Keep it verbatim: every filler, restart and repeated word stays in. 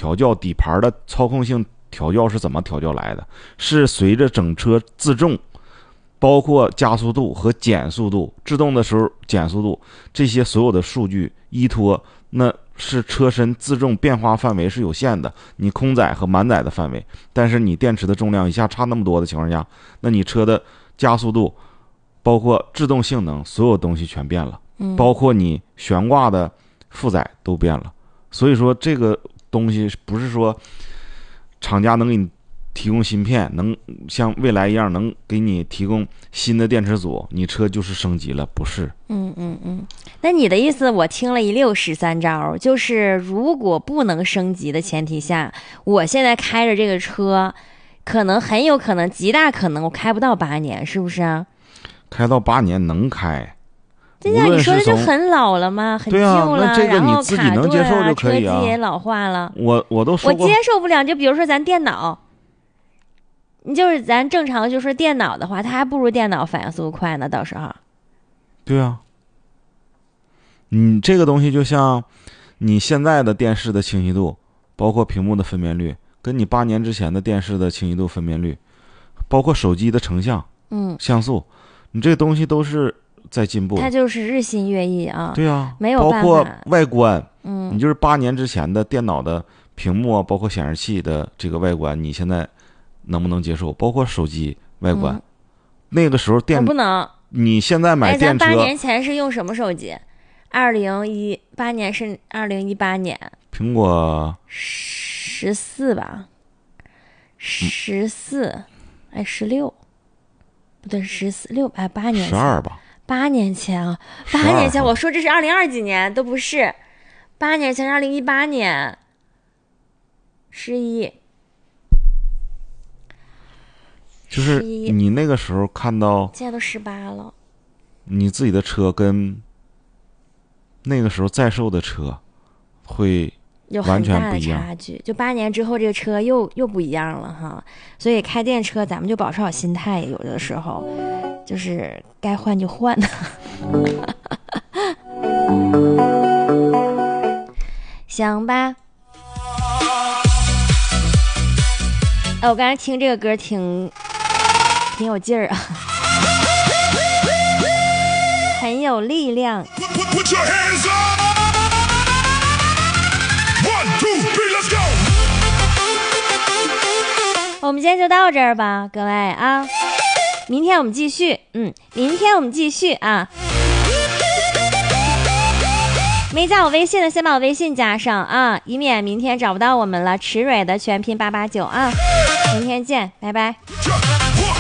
调教底盘的操控性调教是怎么调教来的？是随着整车自重，包括加速度和减速度，制动的时候减速度，这些所有的数据依托，那是车身自重变化范围是有限的，你空载和满载的范围，但是你电池的重量一下差那么多的情况下，那你车的加速度包括制动性能所有东西全变了，包括你悬挂的负载都变了。所以说这个东西不是说厂家能给你提供芯片，能像蔚来一样能给你提供新的电池组，你车就是升级了，不是。 嗯嗯嗯。那你的意思我听了一溜十三招，就是如果不能升级的前提下，我现在开着这个车可能很有可能极大可能我开不到八年，是不是啊？ 开到八年能开， 对呀，你说的就很老了吗？很旧了， 对啊，那这个你自己能接受就可以啊。 车机也老化了， 我我都说过， 我接受不了。就比如说咱电脑，你就是咱正常就说电脑的话，它还不如电脑反应速度快呢。到时候， 对啊，你这个东西就像你现在的电视的清晰度，包括屏幕的分辨率，跟你八年之前的电视的清晰度、分辨率，包括手机的成像、 嗯， 像素，你这个东西都是在进步， 它就是日新月异啊。 对啊， 没有办法。 包括外观， 嗯， 你就是八年之前的电脑的屏幕啊，包括显示器的这个外观，你现在能不能接受？包括手机外观，嗯、那个时候电我不能。 你现在买电车， 哎、咱八年前是用什么手机？二零一八年是二零一八年， 苹果十四吧，十四、嗯，哎，十六，不对，十四六，哎，八年前， 十二吧， 八年前啊，八年前，我说这是二零二几年，都不是，八年前是二零一八年，十一。 就是你那个时候看到， 现在都十八了， 你自己的车跟那个时候在售的车会完全不一样， 有很大的差距。就八年之后，这个车又又不一样了哈。所以开电车，咱们就保持好心态，有的时候就是该换就换。行吧。哎，我刚才听这个歌挺。挺有劲儿啊，很有力量。我们今天就到这儿吧，各位啊，明天我们继续，嗯，明天我们继续啊。没加我微信的，先把我微信加上啊，以免明天找不到我们了。池蕊的全拼八八九啊，明天见，拜拜。